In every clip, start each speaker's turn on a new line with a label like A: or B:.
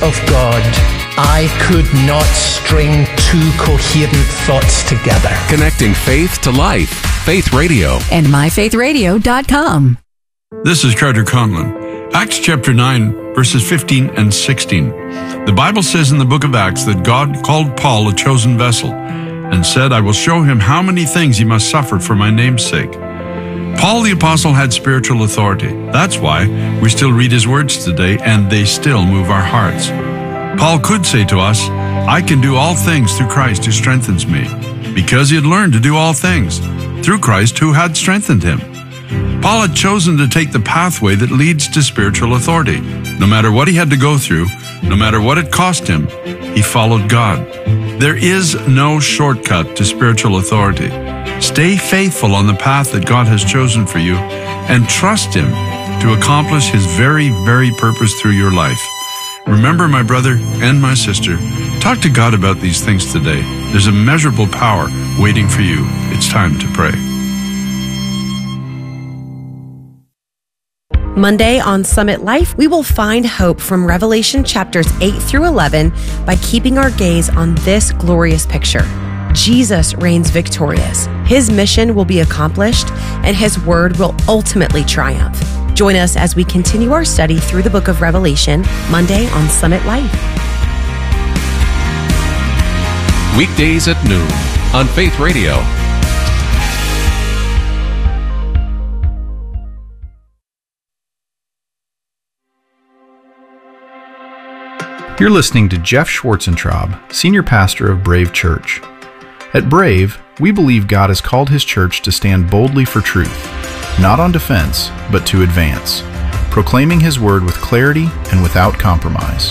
A: of God, I could not string two coherent thoughts together.
B: Connecting faith to life. Faith Radio.
C: And myfaithradio.com.
D: This is Carter Conlon. Acts chapter 9, verses 15 and 16. The Bible says in the book of Acts that God called Paul a chosen vessel and said, I will show him how many things he must suffer for my name's sake. Paul the apostle had spiritual authority. That's why we still read his words today, and they still move our hearts. Paul could say to us, I can do all things through Christ who strengthens me, because he had learned to do all things through Christ who had strengthened him. Paul had chosen to take the pathway that leads to spiritual authority. No matter what he had to go through, no matter what it cost him, he followed God. There is no shortcut to spiritual authority. Stay faithful on the path that God has chosen for you and trust him to accomplish his very, very purpose through your life. Remember, my brother and my sister, talk to God about these things today. There's immeasurable power waiting for you. It's time to pray.
E: Monday on Summit Life, we will find hope from Revelation chapters 8 through 11 by keeping our gaze on this glorious picture. Jesus reigns victorious. His mission will be accomplished, and his word will ultimately triumph. Join us as we continue our study through the book of Revelation, Monday on Summit Life.
B: Weekdays at noon on Faith Radio.
F: You're listening to Jeff Schwarzentraub, Senior Pastor of Brave Church. At Brave, we believe God has called his church to stand boldly for truth, not on defense, but to advance, proclaiming his word with clarity and without compromise.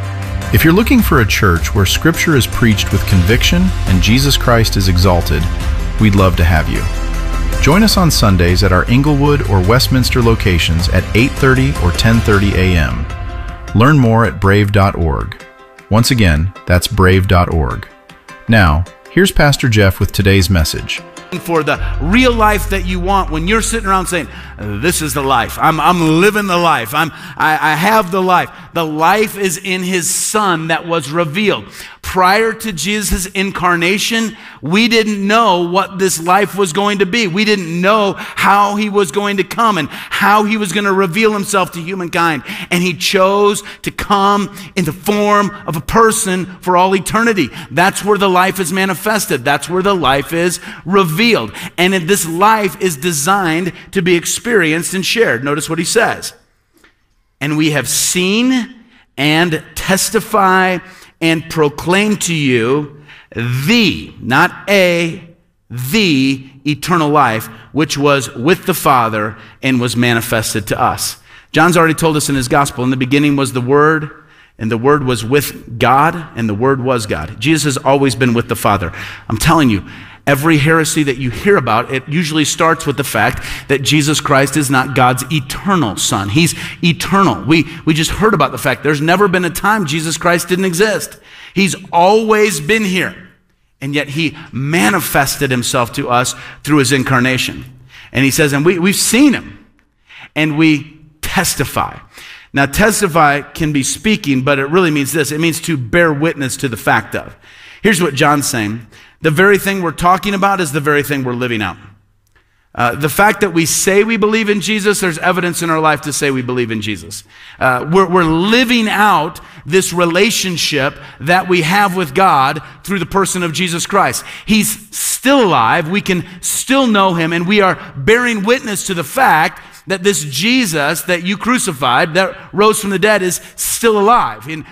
F: If you're looking for a church where Scripture is preached with conviction and Jesus Christ is exalted, we'd love to have you. Join us on Sundays at our Inglewood or Westminster locations at 8:30 or 10:30 a.m. Learn more at brave.org. Once again, that's brave.org. Now, here's Pastor Jeff with today's message.
G: For the real life that you want, when you're sitting around saying, this is the life, I'm living the life, I have the life. The life is in his Son that was revealed. Prior to Jesus' incarnation, we didn't know what this life was going to be. We didn't know how he was going to come and how he was going to reveal himself to humankind. And he chose to come in the form of a person for all eternity. That's where the life is manifested. That's where the life is revealed. And this life is designed to be experienced and shared. Notice what he says. And we have seen and testify and proclaim to you the, not a, the eternal life, which was with the Father and was manifested to us. John's already told us in his gospel, in the beginning was the Word, and the Word was with God, and the Word was God. Jesus has always been with the Father. I'm telling you, every heresy that you hear about, it usually starts with the fact that Jesus Christ is not God's eternal Son. He's eternal. We just heard about the fact there's never been a time Jesus Christ didn't exist. He's always been here. And yet he manifested himself to us through his incarnation. And he says, and we've seen him, and we testify. Now, testify can be speaking, but it really means this. It means to bear witness to the fact of. Here's what John's saying. The very thing we're talking about is the very thing we're living out. The fact that we say we believe in Jesus, there's evidence in our life to say we believe in Jesus. We're living out this relationship that we have with God through the person of Jesus Christ. He's still alive. We can still know him, and we are bearing witness to the fact that this Jesus that you crucified, that rose from the dead, is still alive. And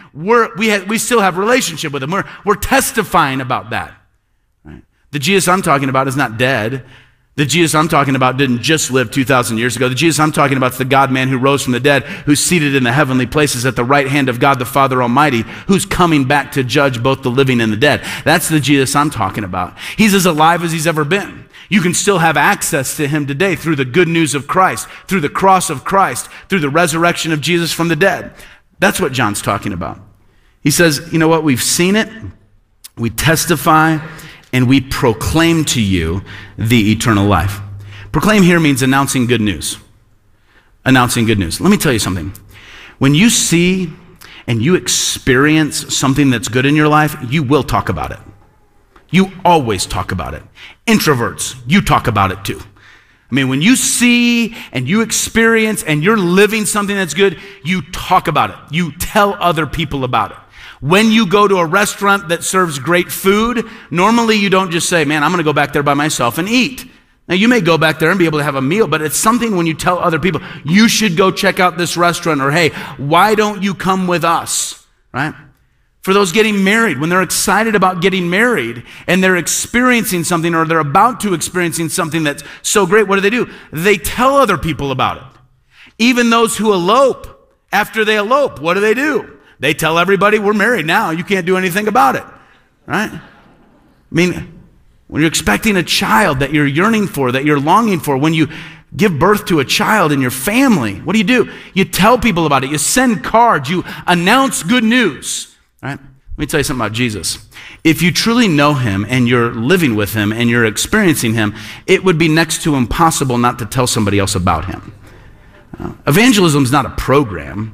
G: we still have a relationship with him. We're testifying about that. Right? The Jesus I'm talking about is not dead. The Jesus I'm talking about didn't just live 2,000 years ago. The Jesus I'm talking about is the God-man who rose from the dead, who's seated in the heavenly places at the right hand of God the Father Almighty, who's coming back to judge both the living and the dead. That's the Jesus I'm talking about. He's as alive as he's ever been. You can still have access to him today through the good news of Christ, through the cross of Christ, through the resurrection of Jesus from the dead. That's what John's talking about. He says, you know what? We've seen it, we testify, and we proclaim to you the eternal life. Proclaim here means announcing good news. Announcing good news. Let me tell you something. When you see and you experience something that's good in your life, you will talk about it. You always talk about it. Introverts, you talk about it too. I mean, when you see and you experience and you're living something that's good, you talk about it. You tell other people about it. When you go to a restaurant that serves great food, normally you don't just say, man, I'm going to go back there by myself and eat. Now, you may go back there and be able to have a meal, but it's something when you tell other people, you should go check out this restaurant, or hey, why don't you come with us, right? For those getting married, when they're excited about getting married and they're experiencing something, or they're about to experiencing something that's so great, what do? They tell other people about it. Even those who elope, after they elope, what do? They tell everybody, we're married now, you can't do anything about it, right? I mean, when you're expecting a child that you're yearning for, that you're longing for, when you give birth to a child in your family, what do? You tell people about it. You send cards. You announce good news, right? Let me tell you something about Jesus. If you truly know him and you're living with him and you're experiencing him, it would be next to impossible not to tell somebody else about him. Evangelism is not a program.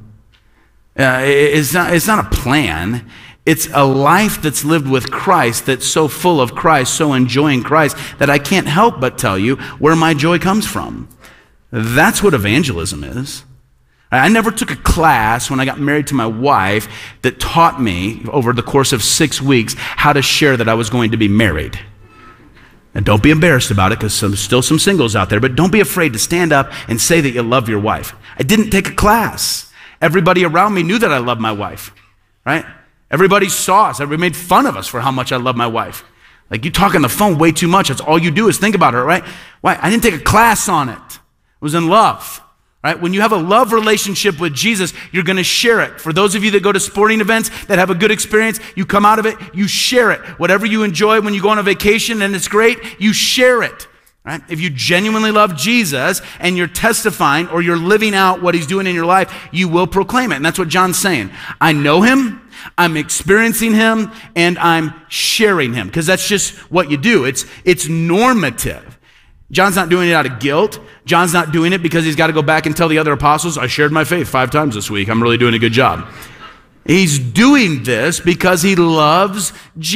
G: It's not a plan. It's a life that's lived with Christ, that's so full of Christ, so enjoying Christ, that I can't help but tell you where my joy comes from. That's what evangelism is. I never took a class when I got married to my wife that taught me over the course of 6 weeks how to share that I was going to be married. And don't be embarrassed about it, because there's still some singles out there, but don't be afraid to stand up and say that you love your wife. I didn't take a class. Everybody around me knew that I loved my wife, right? Everybody saw us. Everybody made fun of us for how much I love my wife. Like, you talk on the phone way too much. That's all you do is think about her, right? Why? I didn't take a class on it. I was in love, right? When you have a love relationship with Jesus, you're going to share it. For those of you that go to sporting events that have a good experience, you come out of it, you share it. Whatever you enjoy when you go on a vacation and it's great, you share it. Right? If you genuinely love Jesus and you're testifying or you're living out what he's doing in your life, you will proclaim it. And that's what John's saying. I know him, I'm experiencing him, and I'm sharing him, because that's just what you do. It's normative. John's not doing it out of guilt. John's not doing it because he's got to go back and tell the other apostles, I shared my faith 5 times this week. I'm really doing a good job. He's doing this because he loves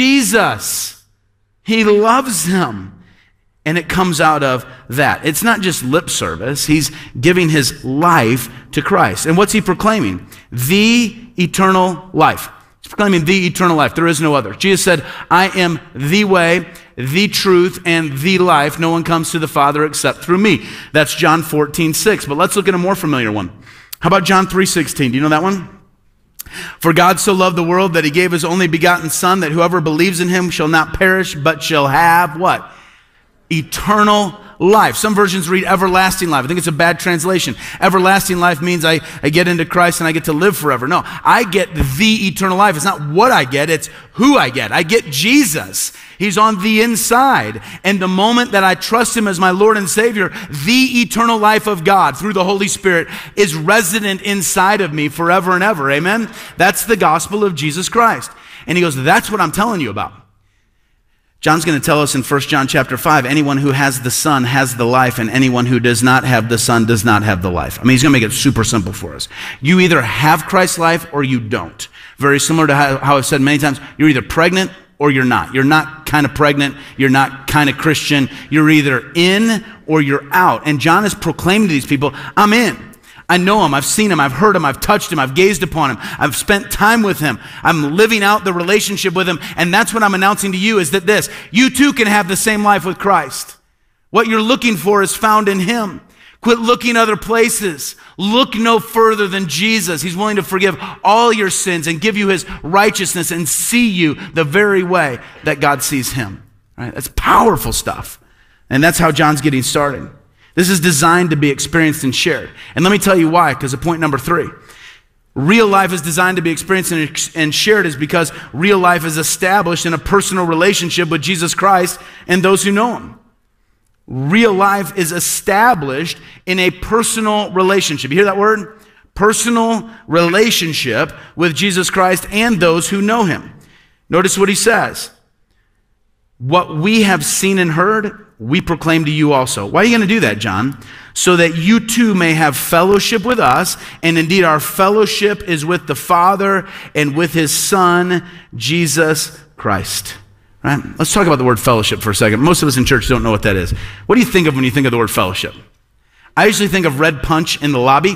G: Jesus. He loves him. And it comes out of that. It's not just lip service. He's giving his life to Christ. And what's he proclaiming? The eternal life. He's proclaiming the eternal life. There is no other. Jesus said, I am the way, the truth, and the life. No one comes to the Father except through me. That's John 14:6. But let's look at a more familiar one. How about John 3:16? Do you know that one? For God so loved the world that he gave his only begotten Son, that whoever believes in him shall not perish, but shall have what? Eternal life. Some versions read everlasting life. I think it's a bad translation. Everlasting life means I get into Christ and I get to live forever. No, I get the eternal life. It's not what I get, it's who I get. I get Jesus. He's on the inside. And the moment that I trust him as my Lord and Savior, the eternal life of God through the Holy Spirit is resident inside of me forever and ever. Amen? That's the gospel of Jesus Christ. And he goes, that's what I'm telling you about. John's going to tell us in 1 John chapter 5, anyone who has the Son has the life, and anyone who does not have the Son does not have the life. I mean, he's going to make it super simple for us. You either have Christ's life or you don't. Very similar to how I've said many times, you're either pregnant or you're not. You're not kind of pregnant. You're not kind of Christian. You're either in or you're out. And John is proclaiming to these people, I'm in. I know him, I've seen him, I've heard him, I've touched him, I've gazed upon him, I've spent time with him, I'm living out the relationship with him, and that's what I'm announcing to you is that this, you too can have the same life with Christ. What you're looking for is found in him. Quit looking other places. Look no further than Jesus. He's willing to forgive all your sins and give you his righteousness and see you the very way that God sees him. Right? That's powerful stuff. And that's how John's getting started. This is designed to be experienced and shared. And let me tell you why, because of point number 3. Real life is designed to be experienced and shared is because real life is established in a personal relationship with Jesus Christ and those who know him. Real life is established in a personal relationship. You hear that word? Personal relationship with Jesus Christ and those who know him. Notice what he says. What we have seen and heard, we proclaim to you also. Why are you going to do that, John? so that you too may have fellowship with us. And indeed, our fellowship is with the Father and with his Son, Jesus Christ. Right? Let's talk about the word fellowship for a second. Most of us in church don't know what that is. What do you think of when you think of the word fellowship? I usually think of red punch in the lobby.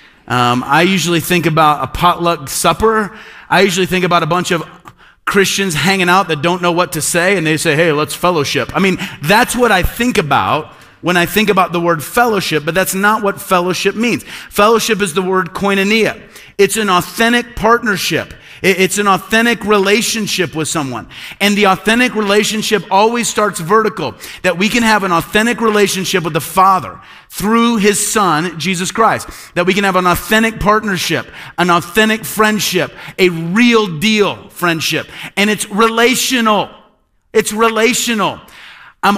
G: I usually think about a potluck supper. I usually think about a bunch of Christians hanging out that don't know what to say, and they say, hey, let's fellowship. I mean, that's what I think about when I think about the word fellowship, but that's not what fellowship means. Fellowship is the word koinonia. It's an authentic partnership. It's an authentic relationship with someone. And the authentic relationship always starts vertical, that we can have an authentic relationship with the Father through his Son, Jesus Christ. That we can have an authentic partnership, an authentic friendship, a real deal friendship. And it's relational. It's relational. I'm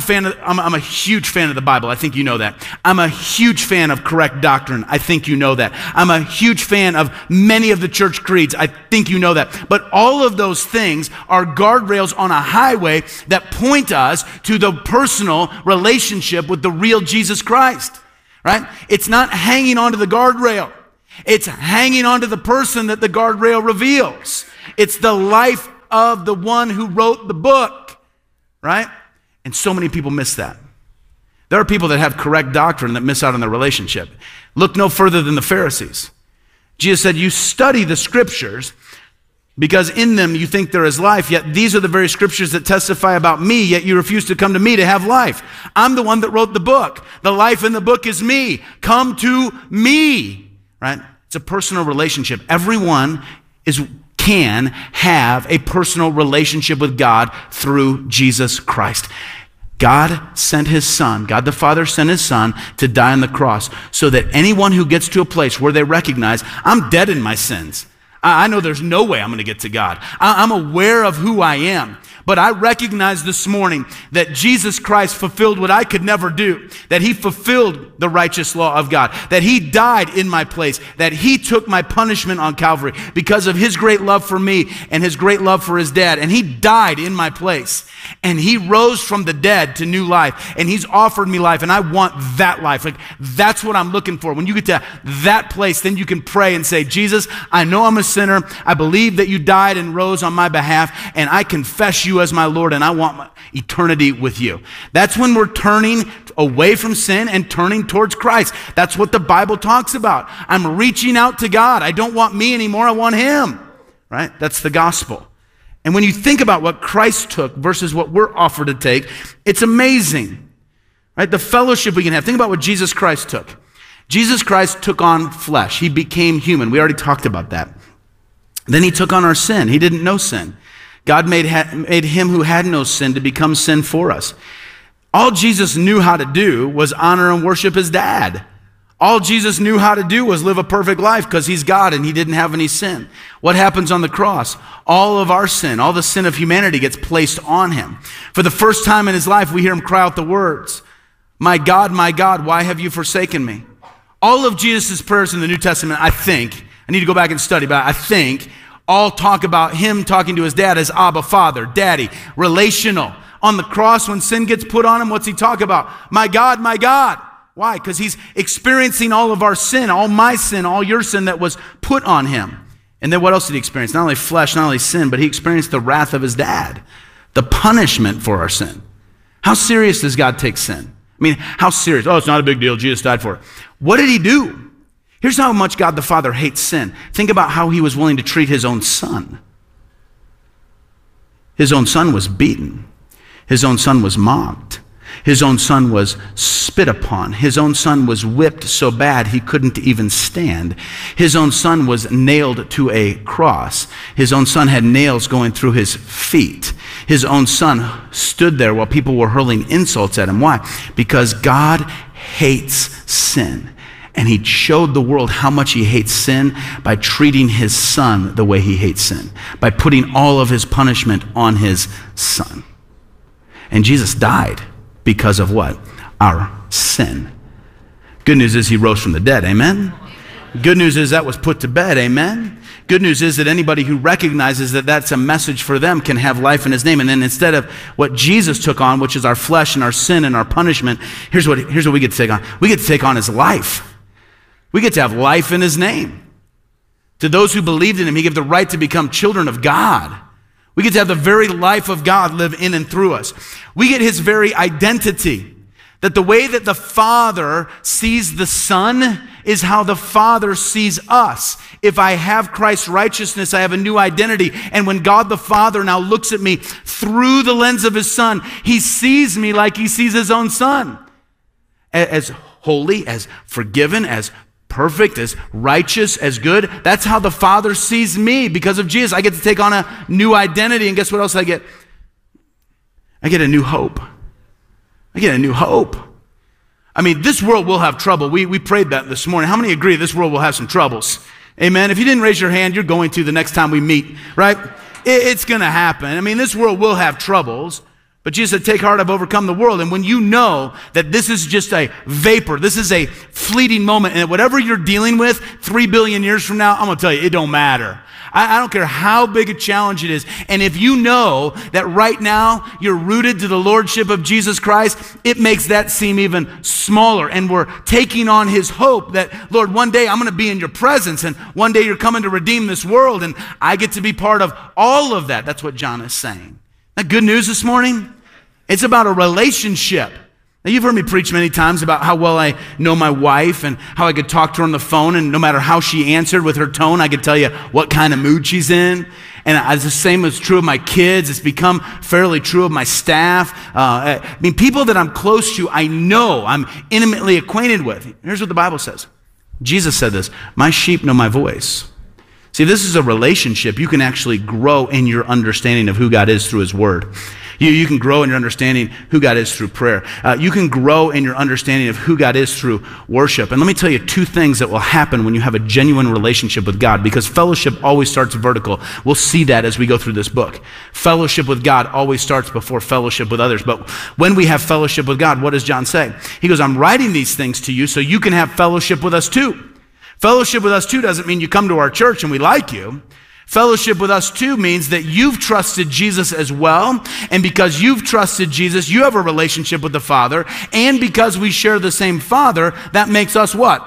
G: a huge fan of the Bible. I think you know that. I'm a huge fan of correct doctrine. I think you know that. I'm a huge fan of many of the church creeds. I think you know that. But all of those things are guardrails on a highway that point us to the personal relationship with the real Jesus Christ, right? It's not hanging onto the guardrail. It's hanging onto the person that the guardrail reveals. It's the life of the one who wrote the book, right? And so many people miss that. There are people that have correct doctrine that miss out on their relationship. Look no further than the Pharisees. Jesus said, you study the scriptures because in them you think there is life, yet these are the very scriptures that testify about me, yet you refuse to come to me to have life. I'm the one that wrote the book. The life in the book is me. Come to me, right? It's a personal relationship. Everyone can have a personal relationship with God through Jesus Christ. God sent his Son, God the Father sent his Son to die on the cross so that anyone who gets to a place where they recognize, I'm dead in my sins. I know there's no way I'm going to get to God. I'm aware of who I am. But I recognize this morning that Jesus Christ fulfilled what I could never do, that he fulfilled the righteous law of God, that he died in my place, that he took my punishment on Calvary because of his great love for me and his great love for his dad. And he died in my place. And he rose from the dead to new life. And he's offered me life. And I want that life. Like, that's what I'm looking for. When you get to that place, then you can pray and say, Jesus, I know I'm a sinner. I believe that you died and rose on my behalf. And I confess you as my Lord. And I want my eternity with you. That's when we're turning away from sin and turning towards Christ. That's what the Bible talks about. I'm reaching out to God. I don't want me anymore. I want him. Right? That's the gospel. And when you think about what Christ took versus what we're offered to take, it's amazing, right? The fellowship we can have. Think about what Jesus Christ took. Jesus Christ took on flesh. He became human. We already talked about that. Then he took on our sin. He didn't know sin. God made him who had no sin to become sin for us. All Jesus knew how to do was honor and worship his dad. All Jesus knew how to do was live a perfect life because he's God and he didn't have any sin. What happens on the cross? All of our sin, all the sin of humanity gets placed on him. For the first time in his life, we hear him cry out the words, my God, why have you forsaken me? All of Jesus' prayers in the New Testament, I need to go back and study, but I think all talk about him talking to his dad as Abba, Father, Daddy, relational. On the cross, when sin gets put on him, what's he talk about? My God, my God. Why? Because he's experiencing all of our sin, all my sin, all your sin that was put on him. And then what else did he experience? Not only flesh, not only sin, but he experienced the wrath of his dad, the punishment for our sin. How serious does God take sin? I mean, how serious? Oh, it's not a big deal. Jesus died for it. What did he do? Here's how much God the Father hates sin. Think about how he was willing to treat his own son. His own son was beaten. His own son was mocked. His own son was spit upon. His own son was whipped so bad he couldn't even stand. His own son was nailed to a cross. His own son had nails going through his feet. His own son stood there while people were hurling insults at him. Why? Because God hates sin. And he showed the world how much he hates sin by treating his son the way he hates sin, by putting all of his punishment on his son. And Jesus died because of what? Our sin. Good news is he rose from the dead, amen? Good news is that was put to bed, amen? Good news is that anybody who recognizes that that's a message for them can have life in his name. And then instead of what Jesus took on, which is our flesh and our sin and our punishment, here's what we get to take on. We get to take on his life. We get to have life in his name. To those who believed in him, he gave the right to become children of God. We get to have the very life of God live in and through us. We get his very identity. That the way that the Father sees the Son is how the Father sees us. If I have Christ's righteousness, I have a new identity. And when God the Father now looks at me through the lens of his Son, he sees me like he sees his own Son. As holy, as forgiven, as perfect, as righteous, as good. That's how the Father sees me because of Jesus. I get to take on a new identity. And guess what else I get? I get a new hope. I get a new hope. I mean, this world will have trouble. We prayed that this morning. How many agree this world will have some troubles? Amen. If you didn't raise your hand, you're going to the next time we meet, right? It's going to happen. I mean, this world will have troubles. But Jesus said, take heart, I've overcome the world. And when you know that this is just a vapor, this is a fleeting moment, and whatever you're dealing with 3 billion years from now, I'm going to tell you, it don't matter. I don't care how big a challenge it is. And if you know that right now you're rooted to the Lordship of Jesus Christ, it makes that seem even smaller. And we're taking on his hope that, Lord, one day I'm going to be in your presence, and one day you're coming to redeem this world, and I get to be part of all of that. That's what John is saying. Isn't that good news this morning? It's about a relationship. Now, you've heard me preach many times about how well I know my wife and how I could talk to her on the phone, and no matter how she answered with her tone, I could tell you what kind of mood she's in. And the same is true of my kids. It's become fairly true of my staff. I mean, people that I'm close to, I know, I'm intimately acquainted with. Here's what the Bible says. Jesus said this, my sheep know my voice. See, this is a relationship. You can actually grow in your understanding of who God is through his word. You can grow in your understanding who God is through prayer. You can grow in your understanding of who God is through worship. And let me tell you two things that will happen when you have a genuine relationship with God, because fellowship always starts vertical. We'll see that as we go through this book. Fellowship with God always starts before fellowship with others. But when we have fellowship with God, what does John say? He goes, I'm writing these things to you so you can have fellowship with us too. Fellowship with us too doesn't mean you come to our church and we like you. Fellowship with us too means that you've trusted Jesus as well, and because you've trusted Jesus, you have a relationship with the Father, and because we share the same Father, that makes us what?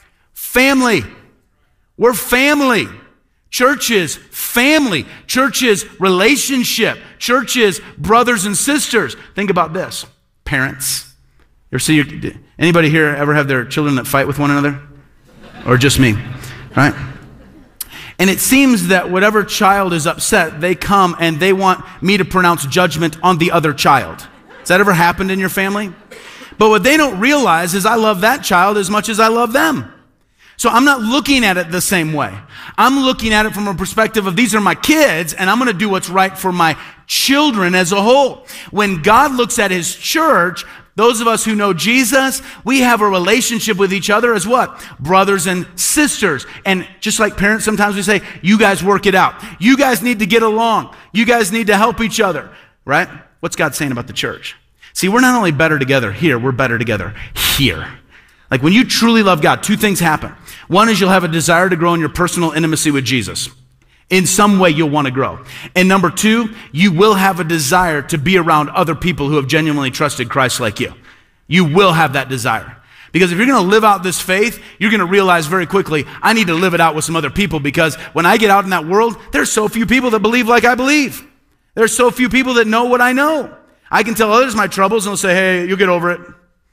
G: Family. We're family. Church is family. Church is relationship. Church is brothers and sisters. Think about this. Parents. You ever see anybody here ever have their children that fight with one another? Or just me, right? And it seems that whatever child is upset, they come and they want me to pronounce judgment on the other child. Has that ever happened in your family? But what they don't realize is I love that child as much as I love them. So I'm not looking at it the same way. I'm looking at it from a perspective of these are my kids, and I'm going to do what's right for my children as a whole. When God looks at his church, those of us who know Jesus, we have a relationship with each other as what? Brothers and sisters. And just like parents, sometimes we say, you guys work it out. You guys need to get along. You guys need to help each other, right? What's God saying about the church? See, we're not only better together here, we're better together here. Like when you truly love God, two things happen. One is you'll have a desire to grow in your personal intimacy with Jesus. In some way you'll want to grow. And number two, you will have a desire to be around other people who have genuinely trusted Christ like you. You will have that desire. Because if you're going to live out this faith, you're going to realize very quickly, I need to live it out with some other people, because when I get out in that world, there's so few people that believe like I believe. There's so few people that know what I know. I can tell others my troubles and they'll say, hey, you'll get over it.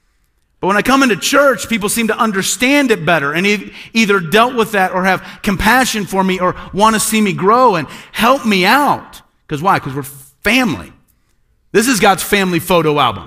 G: But when I come into church, people seem to understand it better and either dealt with that or have compassion for me or want to see me grow and help me out. Because why? Because we're family. This is God's family photo album.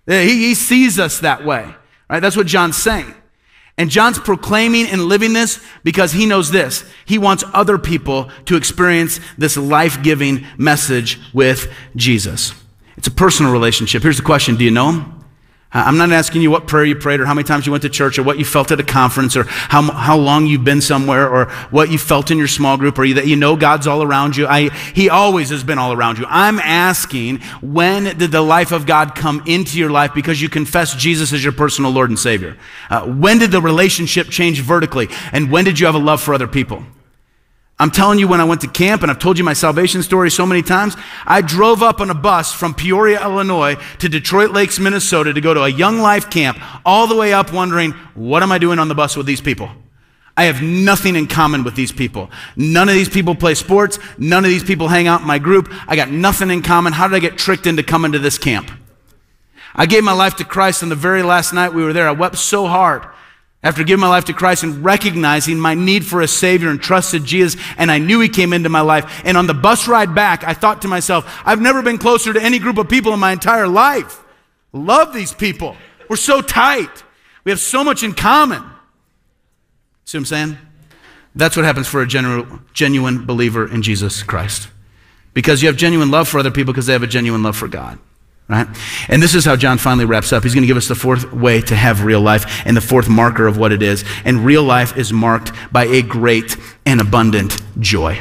G: He sees us that way. Right? That's what John's saying. And John's proclaiming and living this because he knows this. He wants other people to experience this life-giving message with Jesus. It's a personal relationship. Here's the question. Do you know him? I'm not asking you what prayer you prayed or how many times you went to church or what you felt at a conference or how long you've been somewhere or what you felt in your small group or that you know God's all around you. He always has been all around you. I'm asking, when did the life of God come into your life because you confess Jesus as your personal Lord and Savior? When did the relationship change vertically? And when did you have a love for other people? I'm telling you, when I went to camp, and I've told you my salvation story so many times, I drove up on a bus from Peoria, Illinois to Detroit Lakes, Minnesota to go to a Young Life camp, all the way up wondering, what am I doing on the bus with these people? I have nothing in common with these people. None of these people play sports. None of these people hang out in my group. I got nothing in common. How did I get tricked into coming to this camp? I gave my life to Christ on the very last night we were there. I wept so hard after giving my life to Christ and recognizing my need for a Savior and trusted Jesus, and I knew He came into my life. And on the bus ride back, I thought to myself, I've never been closer to any group of people in my entire life. Love these people. We're so tight. We have so much in common. See what I'm saying? That's what happens for a genuine believer in Jesus Christ. Because you have genuine love for other people because they have a genuine love for God. Right? And this is how John finally wraps up. He's going to give us the fourth way to have real life and the fourth marker of what it is. And real life is marked by a great and abundant joy.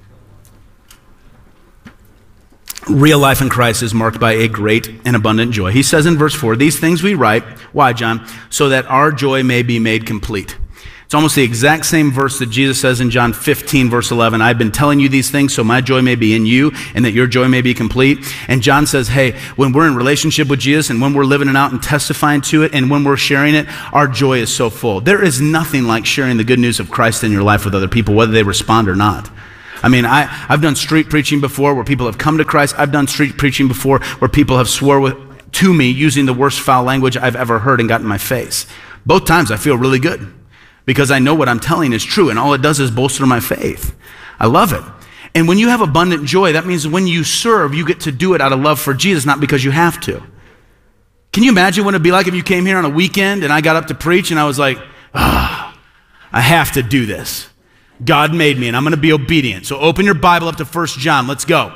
G: Real life in Christ is marked by a great and abundant joy. He says in verse 4, these things we write, why, John? So that our joy may be made complete. It's almost the exact same verse that Jesus says in John 15, verse 11. I've been telling you these things so my joy may be in you and that your joy may be complete. And John says, hey, when we're in relationship with Jesus and when we're living it out and testifying to it and when we're sharing it, our joy is so full. There is nothing like sharing the good news of Christ in your life with other people, whether they respond or not. I mean, I've done street preaching before where people have come to Christ. I've done street preaching before where people have swore to me using the worst foul language I've ever heard and got in my face. Both times I feel really good, because I know what I'm telling is true, and all it does is bolster my faith. I love it. And when you have abundant joy, that means when you serve, you get to do it out of love for Jesus, not because you have to. Can you imagine what it'd be like if you came here on a weekend and I got up to preach and I was like, I have to do this. God made me and I'm going to be obedient. So open your Bible up to 1 John. Let's go.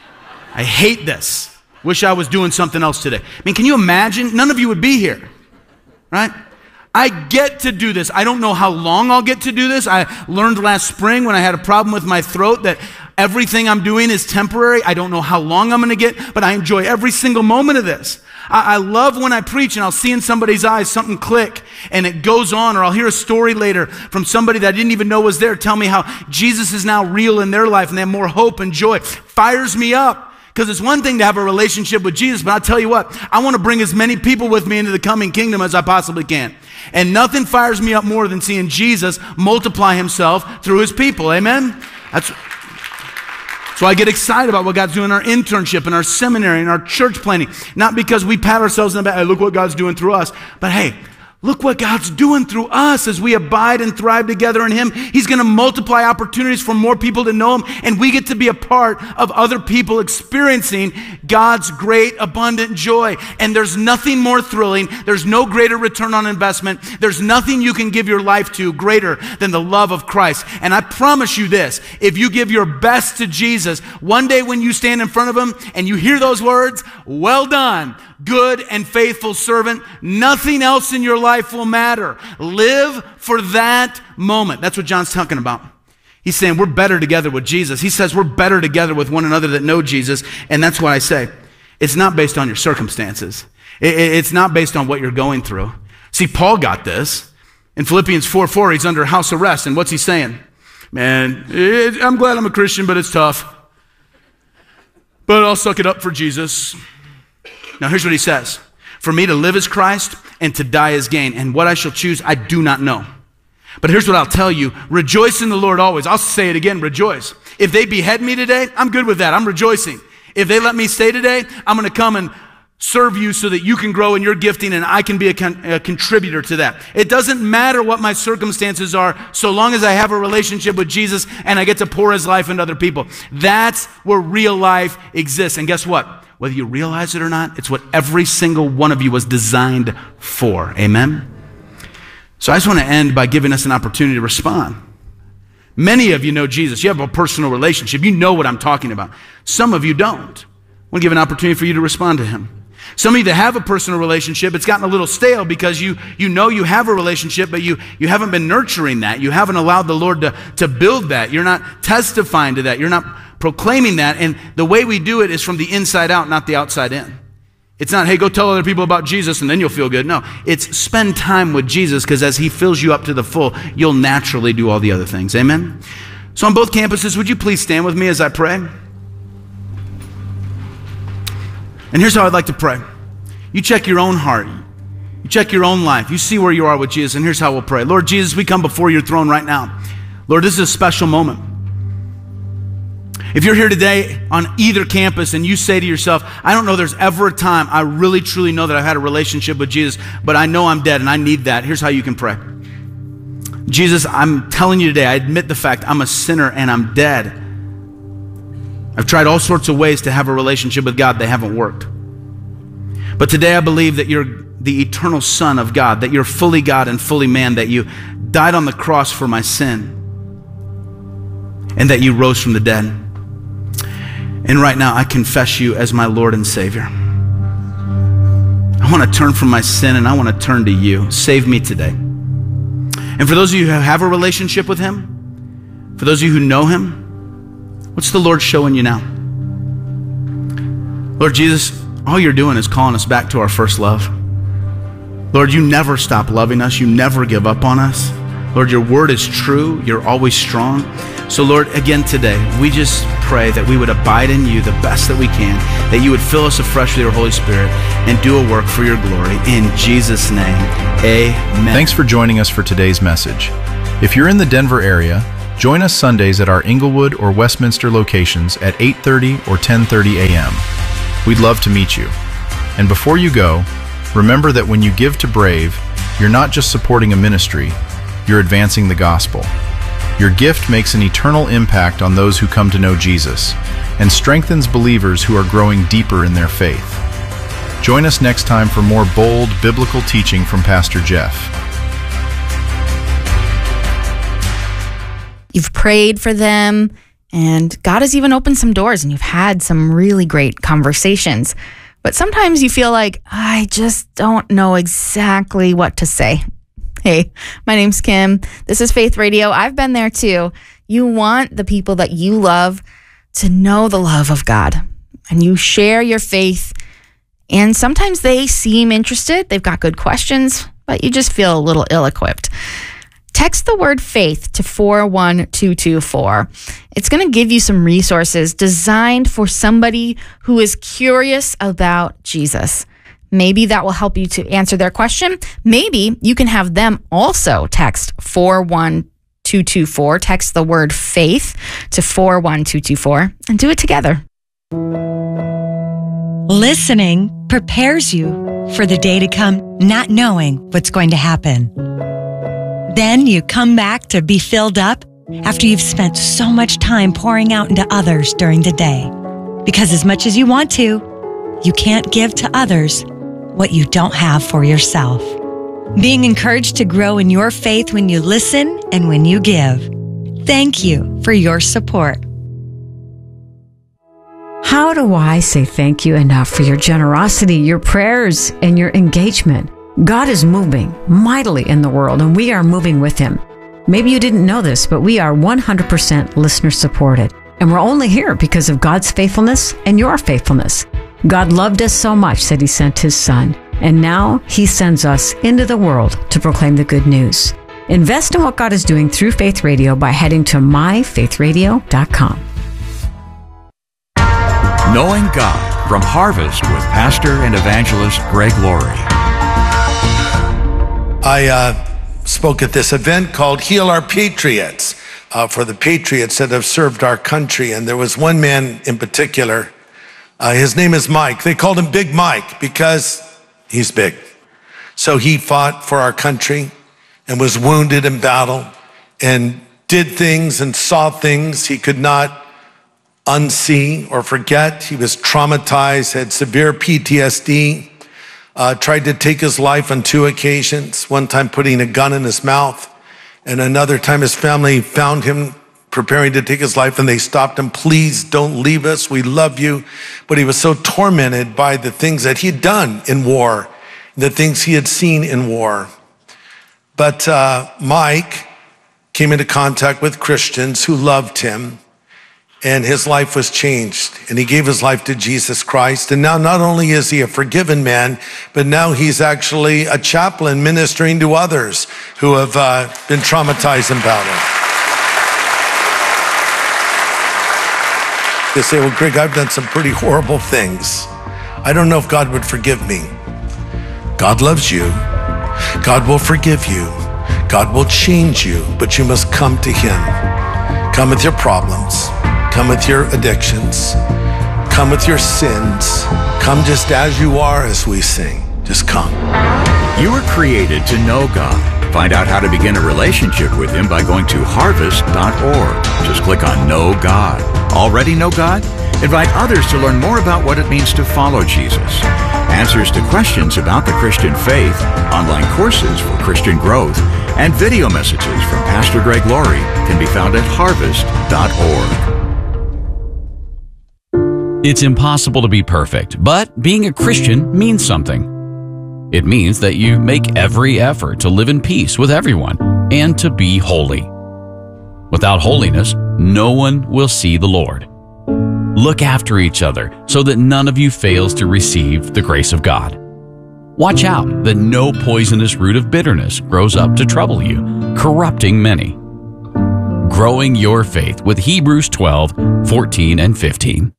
G: I hate this. Wish I was doing something else today. I mean, can you imagine? None of you would be here, right? I get to do this. I don't know how long I'll get to do this. I learned last spring when I had a problem with my throat that everything I'm doing is temporary. I don't know how long I'm going to get, but I enjoy every single moment of this. I love when I preach and I'll see in somebody's eyes something click and it goes on, or I'll hear a story later from somebody that I didn't even know was there tell me how Jesus is now real in their life and they have more hope and joy. Fires me up. Because it's one thing to have a relationship with Jesus, but I'll tell you what, I want to bring as many people with me into the coming kingdom as I possibly can. And nothing fires me up more than seeing Jesus multiply Himself through His people. Amen? That's why I get excited about what God's doing in our internship, in our seminary, in our church planting. Not because we pat ourselves in the back, hey, look what God's doing through us. But hey, look what God's doing through us as we abide and thrive together in Him. He's going to multiply opportunities for more people to know Him, and we get to be a part of other people experiencing God's great, abundant joy. And there's nothing more thrilling. There's no greater return on investment. There's nothing you can give your life to greater than the love of Christ. And I promise you this, if you give your best to Jesus, one day when you stand in front of Him and you hear those words, well done, good and faithful servant, nothing else in your life will matter. Live for that moment. That's what John's talking about. He's saying we're better together with Jesus. He says we're better together with one another that know Jesus. And that's why I say it's not based on your circumstances. It's not based on what you're going through. See, Paul got this. In Philippians 4:4, he's under house arrest. And what's he saying? Man, I'm glad I'm a Christian, but it's tough. But I'll suck it up for Jesus. Now here's what he says. For me to live is Christ and to die is gain. And what I shall choose, I do not know. But here's what I'll tell you. Rejoice in the Lord always. I'll say it again, rejoice. If they behead me today, I'm good with that. I'm rejoicing. If they let me stay today, I'm going to come and serve you so that you can grow in your gifting and I can be a contributor to that. It doesn't matter what my circumstances are so long as I have a relationship with Jesus and I get to pour His life into other people. That's where real life exists. And guess what? Whether you realize it or not, it's what every single one of you was designed for. Amen? So I just want to end by giving us an opportunity to respond. Many of you know Jesus. You have a personal relationship. You know what I'm talking about. Some of you don't. I want to give an opportunity for you to respond to Him. Some of you that have a personal relationship, it's gotten a little stale because you know you have a relationship, but you haven't been nurturing that. You haven't allowed the Lord to build that. You're not testifying to that. You're not proclaiming that. And the way we do it is from the inside out, not the outside in. It's not, hey, go tell other people about Jesus and then you'll feel good. No, it's spend time with Jesus because as He fills you up to the full, you'll naturally do all the other things. Amen? So on both campuses, would you please stand with me as I pray? And here's how I'd like to pray. You check your own heart. You check your own life. You see where you are with Jesus, and here's how we'll pray. Lord Jesus, we come before your throne right now. Lord, this is a special moment. If you're here today on either campus and you say to yourself, I don't know there's ever a time I really truly know that I've had a relationship with Jesus, but I know I'm dead and I need that. Here's how you can pray. Jesus, I'm telling you today, I admit the fact I'm a sinner and I'm dead. I've tried all sorts of ways to have a relationship with God. They haven't worked. But today I believe that you're the eternal Son of God, that you're fully God and fully man, that you died on the cross for my sin, and that you rose from the dead. And right now I confess you as my Lord and Savior. I want to turn from my sin and I want to turn to you. Save me today. And for those of you who have a relationship with him, for those of you who know him, what's the Lord showing you now? Lord Jesus, all you're doing is calling us back to our first love. Lord, you never stop loving us. You never give up on us. Lord, your word is true. You're always strong. So Lord, again today, we just pray that we would abide in you the best that we can, that you would fill us afresh with your Holy Spirit and do a work for your glory. In Jesus' name, amen.
F: Thanks for joining us for today's message. If you're in the Denver area, join us Sundays at our Inglewood or Westminster locations at 8:30 or 10:30 a.m. We'd love to meet you. And before you go, remember that when you give to Brave, you're not just supporting a ministry, you're advancing the gospel. Your gift makes an eternal impact on those who come to know Jesus and strengthens believers who are growing deeper in their faith. Join us next time for more bold biblical teaching from Pastor Jeff.
H: You've prayed for them, and God has even opened some doors, and you've had some really great conversations. But sometimes you feel like, I just don't know exactly what to say. Hey, my name's Kim. This is Faith Radio. I've been there too. You want the people that you love to know the love of God, and you share your faith. And sometimes they seem interested. They've got good questions, but you just feel a little ill-equipped. Text the word faith to 41224. It's going to give you some resources designed for somebody who is curious about Jesus. Maybe that will help you to answer their question. Maybe you can have them also text 41224. Text the word faith to 41224 and do it together.
I: Listening prepares you for the day to come, not knowing what's going to happen. Then you come back to be filled up after you've spent so much time pouring out into others during the day. Because as much as you want to, you can't give to others what you don't have for yourself. Being encouraged to grow in your faith when you listen and when you give. Thank you for your support.
C: How do I say thank you enough for your generosity, your prayers, and your engagement? God is moving mightily in the world, and we are moving with him. Maybe you didn't know this, but we are 100% listener supported. And we're only here because of God's faithfulness and your faithfulness. God loved us so much that he sent his son. And now he sends us into the world to proclaim the good news. Invest in what God is doing through Faith Radio by heading to myfaithradio.com.
J: Knowing God from Harvest with Pastor and Evangelist Greg Laurie.
K: I spoke at this event called Heal Our Patriots for the patriots that have served our country. And there was one man in particular. His name is Mike. They called him Big Mike because he's big. So he fought for our country and was wounded in battle and did things and saw things he could not unsee or forget. He was traumatized, had severe PTSD, tried to take his life on 2 occasions, one time putting a gun in his mouth, and another time his family found him preparing to take his life and they stopped him. Please don't leave us. We love you. But he was so tormented by the things that he'd done in war, the things he had seen in war. But Mike came into contact with Christians who loved him, and his life was changed, and he gave his life to Jesus Christ. And now not only is he a forgiven man, but now he's actually a chaplain ministering to others who have been traumatized in battle. They say, well, Greg, I've done some pretty horrible things. I don't know if God would forgive me. God loves you. God will forgive you. God will change you, but you must come to Him. Come with your problems. Come with your addictions. Come with your sins. Come just as you are, as we sing. Just come.
J: You were created to know God. Find out how to begin a relationship with Him by going to harvest.org. Just click on Know God. Already know God? Invite others to learn more about what it means to follow Jesus. Answers to questions about the Christian faith, online courses for Christian growth, and video messages from Pastor Greg Laurie can be found at harvest.org.
B: It's impossible to be perfect, but being a Christian means something. It means that you make every effort to live in peace with everyone and to be holy. Without holiness, no one will see the Lord. Look after each other so that none of you fails to receive the grace of God. Watch out that no poisonous root of bitterness grows up to trouble you, corrupting many. Growing your faith with Hebrews 12, 14, and 15.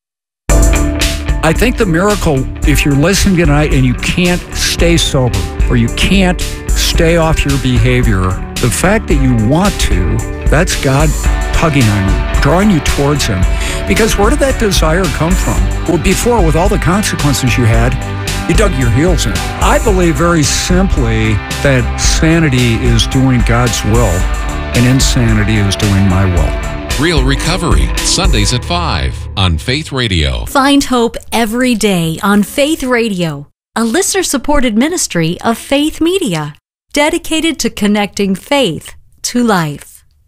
L: I think the miracle, if you're listening tonight and you can't stay sober or you can't stay off your behavior, the fact that you want to, that's God tugging on you, drawing you towards Him. Because where did that desire come from? Well, before, with all the consequences you had, you dug your heels in. I believe very simply that sanity is doing God's will and insanity is doing my will.
B: Real Recovery, Sundays at 5 on Faith Radio.
M: Find hope every day on Faith Radio, a listener-supported ministry of Faith Media, dedicated to connecting faith to life.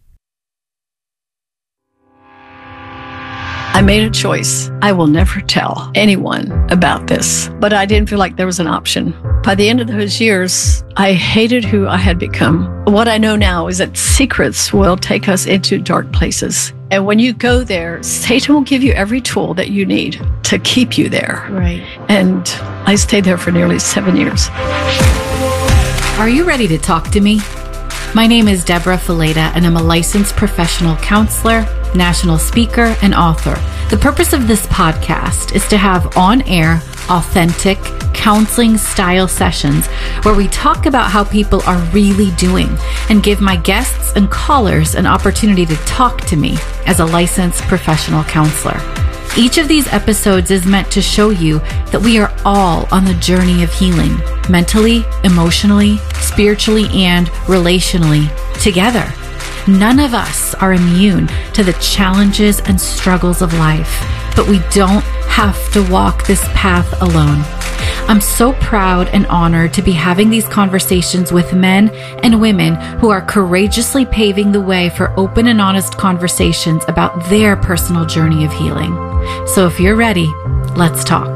N: I made a choice. I will never tell anyone about this, but I didn't feel like there was an option. By the end of those years, I hated who I had become. What I know now is that secrets will take us into dark places. And when you go there, Satan will give you every tool that you need to keep you there.
H: Right.
N: And I stayed there for nearly 7 years.
O: Are you ready to talk to me? My name is Deborah Fileta, and I'm a licensed professional counselor, national speaker, and author. The purpose of this podcast is to have on-air, authentic, counseling-style sessions where we talk about how people are really doing and give my guests and callers an opportunity to talk to me as a licensed professional counselor. Each of these episodes is meant to show you that we are all on the journey of healing, mentally, emotionally, spiritually, and relationally, together. None of us are immune to the challenges and struggles of life, but we don't have to walk this path alone. I'm so proud and honored to be having these conversations with men and women who are courageously paving the way for open and honest conversations about their personal journey of healing. So if you're ready, let's talk.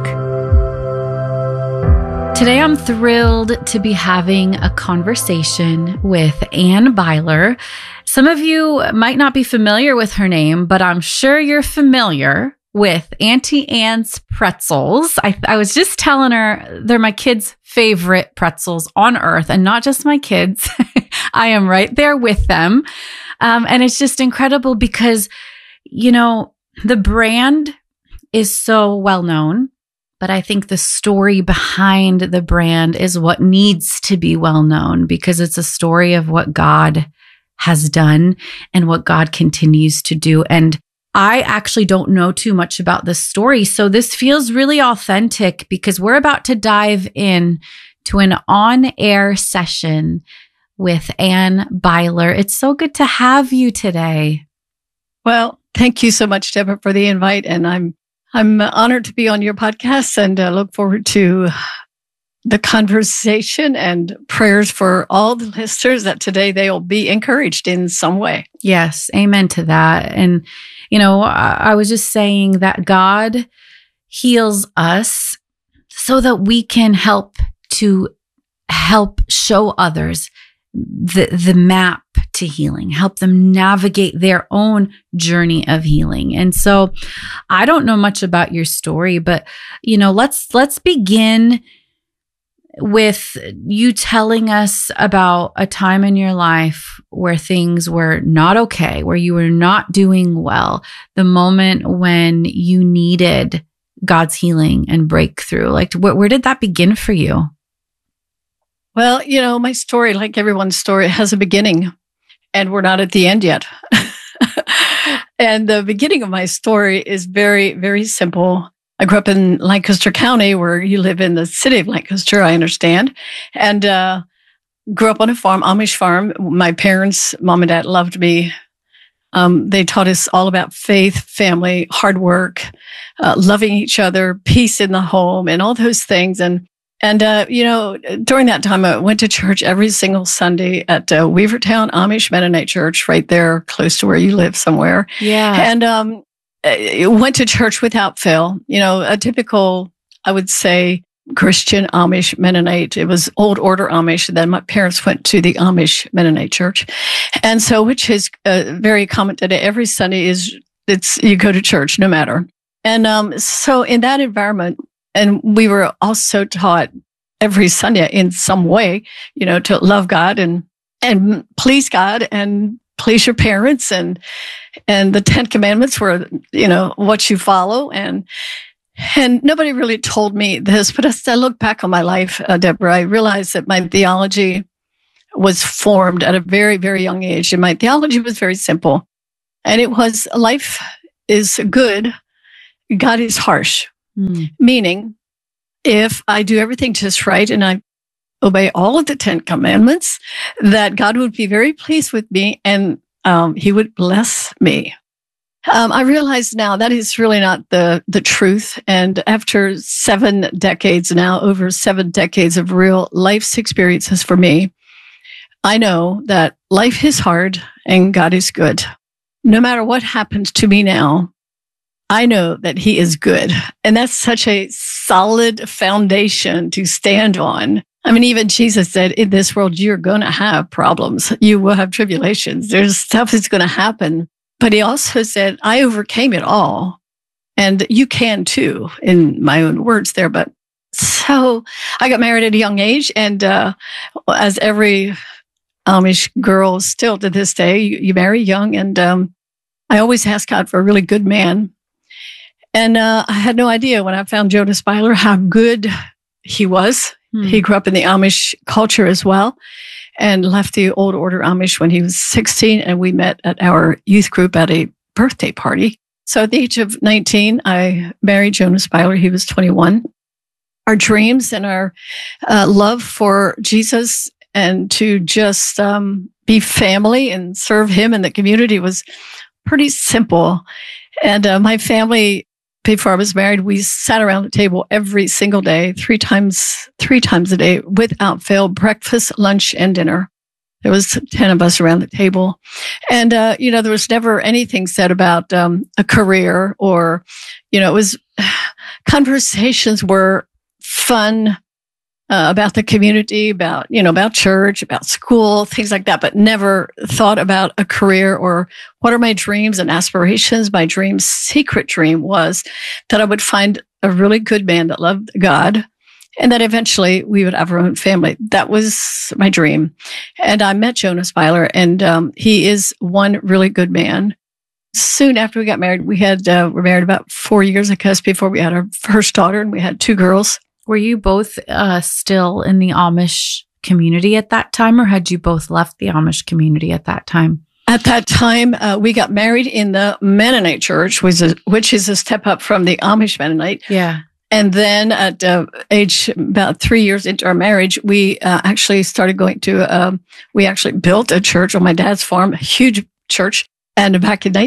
O: Today, I'm thrilled to be having a conversation with Ann Byler. Some of you might not be familiar with her name, but I'm sure you're familiar with Auntie Anne's pretzels. I was just telling her they're my kids' favorite pretzels on earth, and not just my kids. I am right there with them. And it's just incredible because, you know, the brand is so well known, but I think the story behind the brand is what needs to be well known, because it's a story of what God has done and what God continues to do. And I actually don't know too much about this story, so this feels really authentic because we're about to dive in to an on-air session with Ann Byler. It's so good to have you today.
N: Well, thank you so much, Deborah, for the invite, and I'm honored to be on your podcast and look forward to the conversation and prayers for all the listeners that today they will be encouraged in some way.
O: Yes, amen to that. And you know, I was just saying that God heals us so that we can help show others the map to healing, help them navigate their own journey of healing. And so I don't know much about your story, but you know, let's begin with you telling us about a time in your life where things were not okay, where you were not doing well, the moment when you needed God's healing and breakthrough. Like, where did that begin for you?
N: Well, my story, like everyone's story, has a beginning, and we're not at the end yet. And the beginning of my story is very, very simple. I grew up in Lancaster County, where you live in the city of Lancaster, I understand, and grew up on a farm, Amish farm. My parents, mom and dad, loved me. They taught us all about faith, family, hard work, loving each other, peace in the home, and all those things. And during that time, I went to church every single Sunday at Weavertown Amish Mennonite Church, right there, close to where you live somewhere.
O: Yeah.
N: And went to church without fail. A typical, I would say, Christian Amish Mennonite. It was old order Amish. Then my parents went to the Amish Mennonite Church. And so, which is very common today. Every Sunday you go to church, no matter. And so in that environment, and we were also taught every Sunday in some way, to love God and please God and please your parents, and the 10 Commandments were, what you follow. And nobody really told me this, but as I look back on my life, Deborah, I realized that my theology was formed at a very, very young age. And my theology was very simple. And it was, life is good, God is harsh. Meaning, if I do everything just right and I obey all of the 10 Commandments, that God would be very pleased with me and He would bless me. I realize now that is really not the truth. And after 7 decades now, over 7 decades of real life's experiences for me, I know that life is hard and God is good. No matter what happens to me now, I know that He is good. And that's such a solid foundation to stand on. I mean, even Jesus said, in this world, you're going to have problems. You will have tribulations. There's stuff that's going to happen. But He also said, I overcame it all. And you can too, in my own words there. But so I got married at a young age. And as every Amish girl still to this day, you marry young. And I always ask God for a really good man. And I had no idea when I found Jonas Byler how good he was. He grew up in the Amish culture as well and left the old order Amish when he was 16. And we met at our youth group at a birthday party. So at the age of 19, I married Jonas Byler. He was 21. Our dreams and our love for Jesus and to just be family and serve Him in the community was pretty simple. And my family, before I was married, we sat around the table every single day, three times a day, without fail, breakfast, lunch, and dinner. There was 10 of us around the table. And, there was never anything said about a career or, it was, conversations were fun about the community, about church, about school, things like that, but never thought about a career or what are my dreams and aspirations. My secret dream was that I would find a really good man that loved God and that eventually we would have our own family. That was my dream. And I met Jonas Byler, and he is one really good man. Soon after we got married, we were married about 4 years, I guess, before we had our first daughter, and we had 2 girls.
O: Were you both still in the Amish community at that time, or had you both left the Amish community at that time?
N: At that time, we got married in the Mennonite church, which is a step up from the Amish Mennonite.
O: Yeah.
N: And then at age about 3 years into our marriage, we actually started going to, we actually built a church on my dad's farm, a huge church. And back in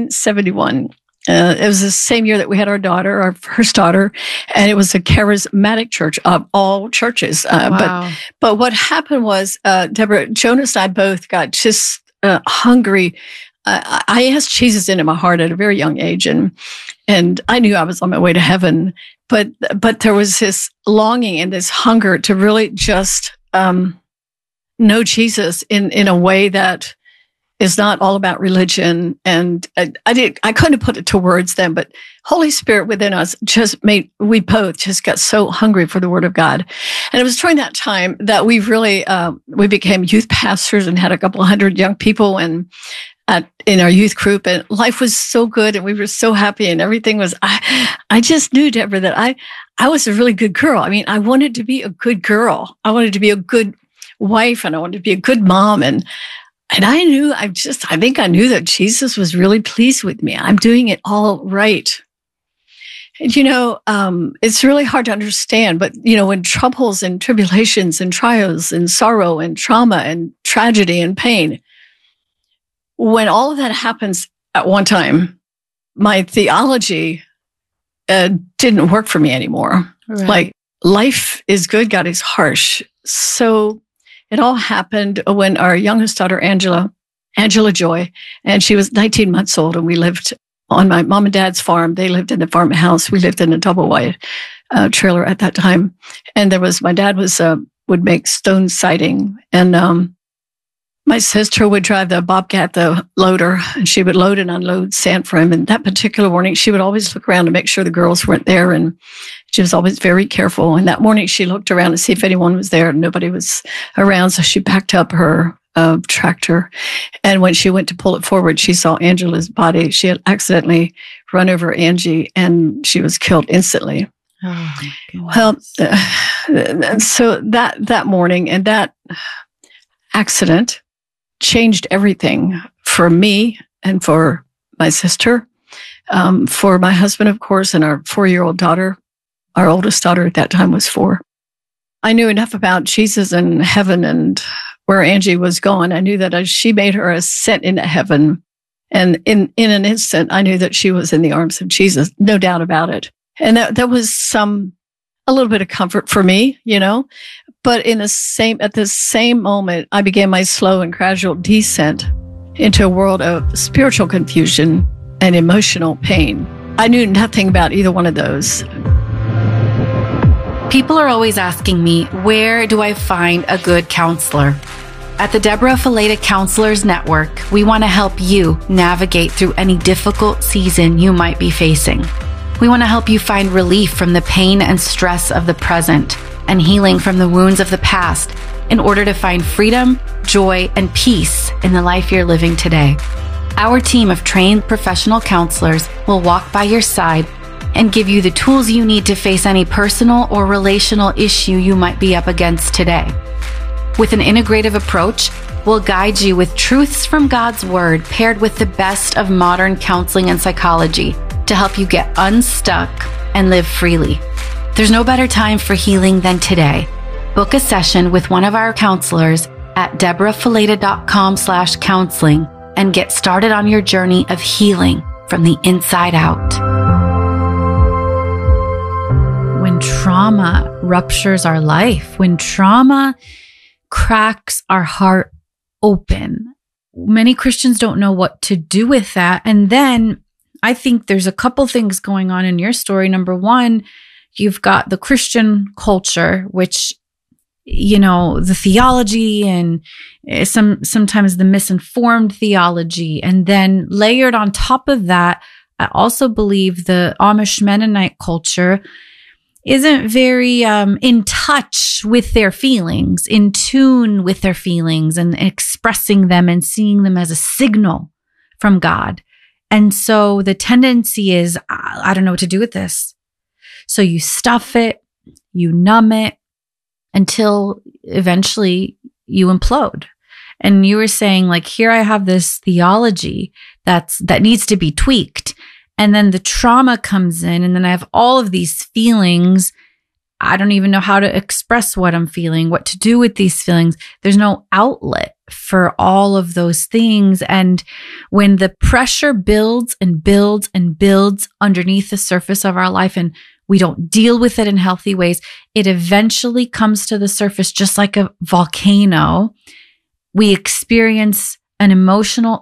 N: 1971, it was the same year that we had our first daughter, and it was a charismatic church of all churches.
O: Wow.
N: But what happened was, Deborah, Jonas and I both got just hungry. I asked Jesus into my heart at a very young age, and I knew I was on my way to heaven. But there was this longing and this hunger to really just know Jesus in a way that is not all about religion. And I couldn't put it to words then, but Holy Spirit within us we both just got so hungry for the Word of God. And it was during that time that we really, we became youth pastors and had a couple hundred young people in our youth group, and life was so good and we were so happy and everything was, I just knew, Deborah, that I was a really good girl. I mean, I wanted to be a good girl. I wanted to be a good wife and I wanted to be a good mom. And I knew, I think I knew that Jesus was really pleased with me. I'm doing it all right. And, it's really hard to understand, but, when troubles and tribulations and trials and sorrow and trauma and tragedy and pain, when all of that happens at one time, my theology didn't work for me anymore. Right. Like, life is good, God is harsh. So it all happened when our youngest daughter, Angela Joy, and she was 19 months old, and we lived on my mom and dad's farm. They lived in the farmhouse. We lived in a double wide trailer at that time. And my dad would make stone siding, and my sister would drive the Bobcat, the loader, and she would load and unload sand for him. And that particular morning, she would always look around to make sure the girls weren't there. And she was always very careful. And that morning, she looked around to see if anyone was there. Nobody was around. So she backed up her tractor. And when she went to pull it forward, she saw Angela's body. She had accidentally run over Angie, and she was killed instantly. Oh, well, so that morning and that accident changed everything for me and for my sister, for my husband, of course, and our 4-year-old daughter. Our oldest daughter at that time was 4. I knew enough about Jesus and heaven and where Angie was going. I knew that as she made her ascent into heaven, and in an instant, I knew that she was in the arms of Jesus, no doubt about it. And that was a little bit of comfort for me, But at the same moment, I began my slow and gradual descent into a world of spiritual confusion and emotional pain. I knew nothing about either one of those.
O: People are always asking me, where do I find a good counselor? At the Deborah Fileta Counselors Network, we want to help you navigate through any difficult season you might be facing. We want to help you find relief from the pain and stress of the present and healing from the wounds of the past in order to find freedom, joy, and peace in the life you're living today. Our team of trained professional counselors will walk by your side and give you the tools you need to face any personal or relational issue you might be up against today. With an integrative approach, we'll guide you with truths from God's Word paired with the best of modern counseling and psychology to help you get unstuck and live freely. There's no better time for healing than today. Book a session with one of our counselors at deborahfileta.com/counseling and get started on your journey of healing from the inside out.
H: When trauma ruptures our life, when trauma cracks our heart open, many Christians don't know what to do with that. And then I think there's a couple things going on in your story. Number one, you've got the Christian culture, which, the theology and sometimes the misinformed theology. And then layered on top of that, I also believe the Amish Mennonite culture isn't very in touch with their feelings, in tune with their feelings and expressing them and seeing them as a signal from God. And so the tendency is, I don't know what to do with this. So you stuff it, you numb it until eventually you implode. And you were saying, like, here I have this theology that needs to be tweaked. And then the trauma comes in, and then I have all of these feelings. I don't even know how to express what I'm feeling, what to do with these feelings. There's no outlet for all of those things. And when the pressure builds and builds and builds underneath the surface of our life, and we don't deal with it in healthy ways, it eventually comes to the surface just like a volcano. We experience an emotional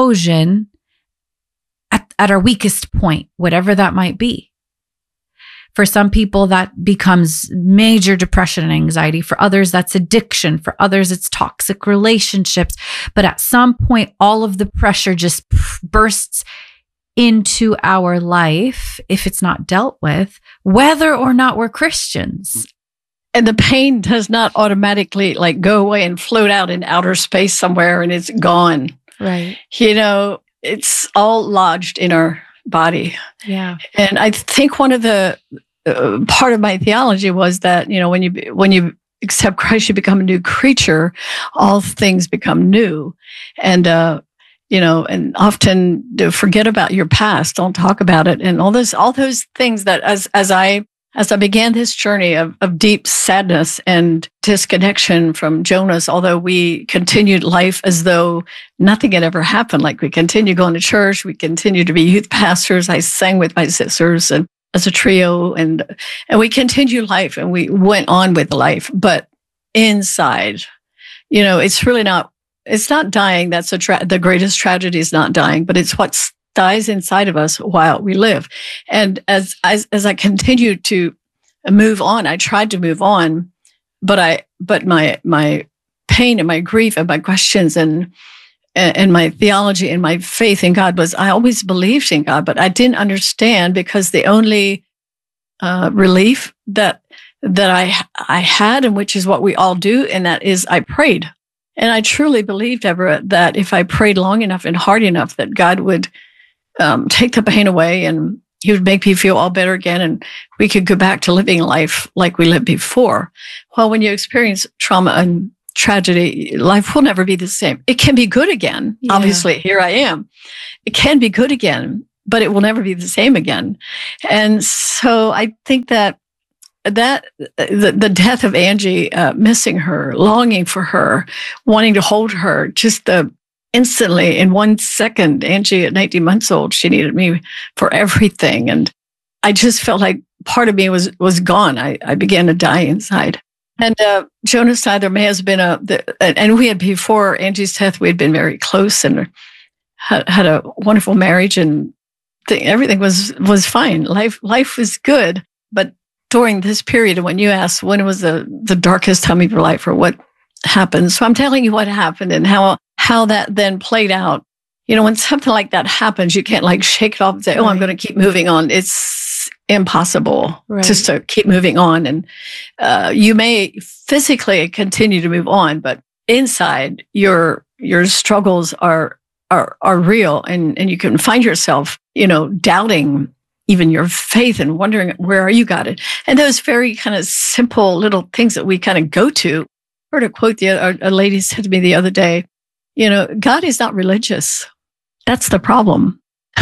H: explosion at our weakest point, whatever that might be.
O: For some people, that becomes major depression and anxiety. For others, that's addiction. For others, it's toxic relationships. But at some point, all of the pressure just bursts into our life if it's not dealt with, whether or not we're Christians.
N: And the pain does not automatically like go away and float out in outer space somewhere and it's gone.
O: Right.
N: You know, it's all lodged in our body.
O: Yeah.
N: And I think one of the part of my theology was that, you know, when you accept Christ, you become a new creature, all things become new. And, you know, and often forget about your past, don't talk about it. And all those things that as I began this journey of deep sadness and disconnection from Jonas, although we continued life as though nothing had ever happened, like we continued going to church, we continued to be youth pastors. I sang with my sisters and as a trio, and we continued life and we went on with life. But inside, you know, it's not dying. That's the greatest tragedy is not dying, but it's what dies inside of us while we live. And as I continued to move on, I tried to move on, but my pain and my grief and my questions and my theology and my faith in God I always believed in God, but I didn't understand, because the only relief that I had, and which is what we all do, and that is I prayed. And I truly believed, Deborah, that if I prayed long enough and hard enough, that God would take the pain away and He would make me feel all better again, and we could go back to living life like we lived before. Well, when you experience trauma and tragedy, life will never be the same. It can be good again. Yeah. Obviously, here I am. It can be good again, but it will never be the same again. And so I think that the death of Angie, missing her, longing for her, wanting to hold her, just instantly in 1 second, Angie at 19 months old, she needed me for everything. And I just felt like part of me was gone. I began to die inside. And Jonas died. There may have been and we had, before Angie's death, we had been very close and had a wonderful marriage, and everything was fine. Life was good. But during this period, when you asked when was the darkest time of your life or what happened, so I'm telling you what happened and how that then played out. You know, when something like that happens, you can't like shake it off and say, "Oh, I'm going to keep moving on." It's impossible just to keep moving on. And you may physically continue to move on, but inside your struggles are real, and you can find yourself, you know, doubting even your faith and wondering, where are you, God? And those very kind of simple little things that we kind of go to. I heard a quote a lady said to me the other day, you know, God is not religious. That's the problem.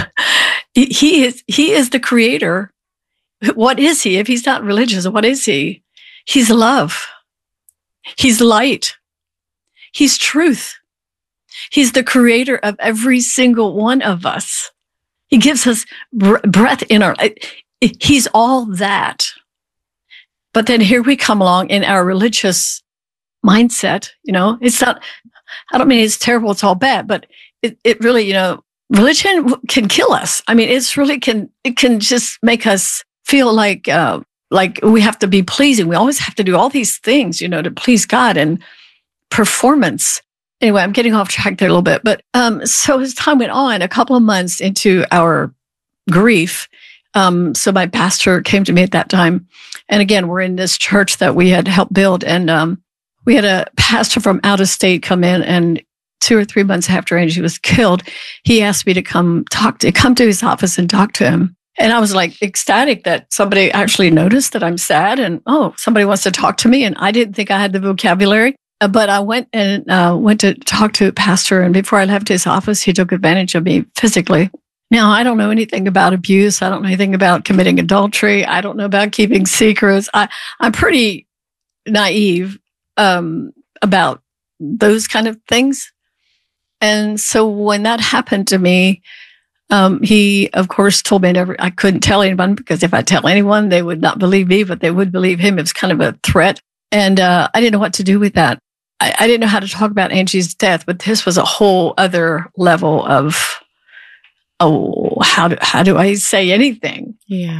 N: He is the creator. What is he? If he's not religious, what is he? He's love. He's light. He's truth. He's the creator of every single one of us. He gives us breath in our, he's all that. But then here we come along in our religious mindset, you know, it's not, I don't mean it's terrible, it's all bad, but it really, you know, religion can kill us. I mean, it can just make us feel like we have to be pleasing. We always have to do all these things, you know, to please God, and performance. Anyway, I'm getting off track there a little bit. But so as time went on, a couple of months into our grief, so my pastor came to me at that time. And again, we're in this church that we had helped build. And we had a pastor from out of state come in, and 2 or 3 months after Angie was killed, he asked me to come to his office and talk to him. And I was like ecstatic that somebody actually noticed that I'm sad, and somebody wants to talk to me. And I didn't think I had the vocabulary, but I went to talk to a pastor. And before I left his office, he took advantage of me physically. Now, I don't know anything about abuse. I don't know anything about committing adultery. I don't know about keeping secrets. I'm pretty naive about those kind of things. And so when that happened to me, he, of course, told me I couldn't tell anyone, because if I tell anyone, they would not believe me, but they would believe him. It was kind of a threat. And I didn't know what to do with that. I didn't know how to talk about Angie's death, but this was a whole other level of, how do I say anything?
O: Yeah.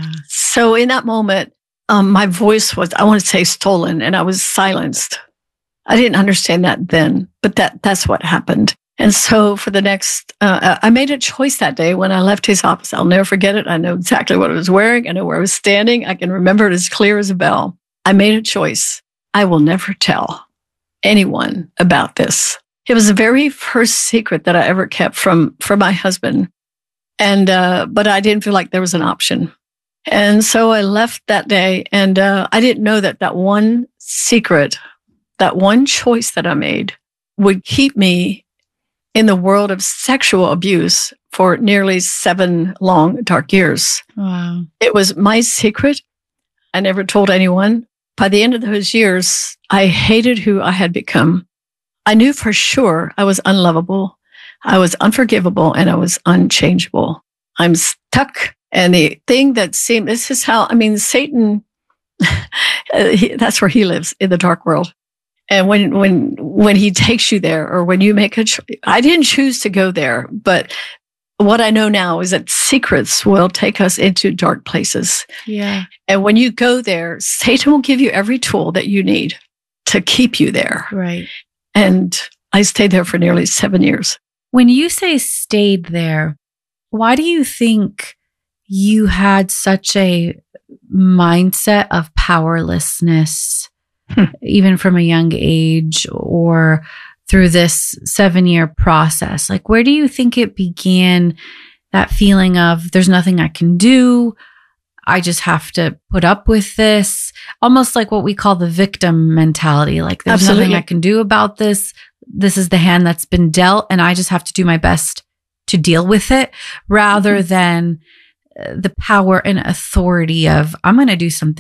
N: So in that moment, my voice was, I want to say, stolen, and I was silenced. I didn't understand that then, but that's what happened. And so for the next, I made a choice that day when I left his office. I'll never forget it. I know exactly what I was wearing. I know where I was standing. I can remember it as clear as a bell. I made a choice. I will never tell anyone about this. It was the very first secret that I ever kept from my husband. And, but I didn't feel like there was an option. And so I left that day, and I didn't know that one secret, that one choice that I made would keep me in the world of sexual abuse for nearly 7 long, dark years.
H: Wow.
N: It was my secret. I never told anyone. By the end of those years, I hated who I had become. I knew for sure I was unlovable, I was unforgivable, and I was unchangeable. I'm stuck. And the thing that seemed, this is how, Satan, that's where he lives, in the dark world. And when he takes you there, or when you make a choice, I didn't choose to go there, but what I know now is that secrets will take us into dark places.
H: Yeah.
N: And when you go there, Satan will give you every tool that you need to keep you there.
H: Right.
N: And I stayed there for nearly 7 years.
O: When you say stayed there, why do you think you had such a mindset of powerlessness, even from a young age, or through this 7-year process? Like, where do you think it began, that feeling of there's nothing I can do, I just have to put up with this? Almost like what we call the victim mentality. Like, there's nothing I can do about this. This is the hand that's been dealt, and I just have to do my best to deal with it, rather than the power and authority of, I'm going to do something